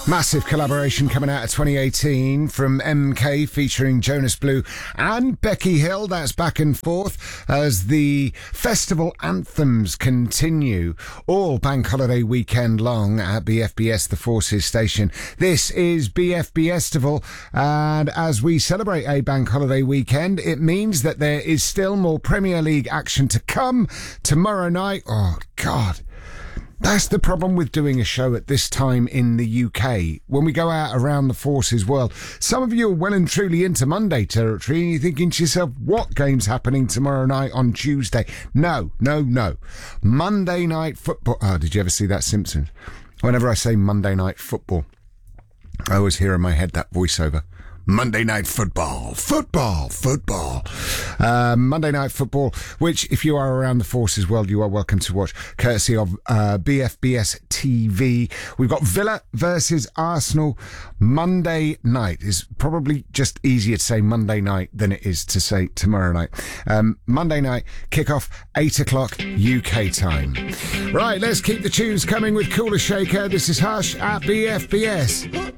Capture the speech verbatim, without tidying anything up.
Massive collaboration coming out of twenty eighteen from M K featuring Jonas Blue and Becky Hill. That's back and forth as the festival anthems continue all bank holiday weekend long at B F B S, the Forces station. This is B F B Estival, and as we celebrate a bank holiday weekend, it means that there is still more Premier League action to come tomorrow night. Oh, God. That's the problem with doing a show at this time in the U K. When we go out around the Forces world, some of you are well and truly into Monday territory and you're thinking to yourself, what game's happening tomorrow night on Tuesday? No, no, no. Monday night football. Oh, did you ever see that Simpsons? Whenever I say Monday night football, I always hear in my head that voiceover. Monday Night Football, football, football. Uh, Monday Night Football, which, if you are around the Forces world, you are welcome to watch, courtesy of uh, B F B S T V. We've got Villa versus Arsenal Monday night. It's probably just easier to say Monday night than it is to say tomorrow night. Um, Monday night, kickoff, eight o'clock U K time. Right, let's keep the tunes coming with Cooler Shaker. This is Hush at B F B S.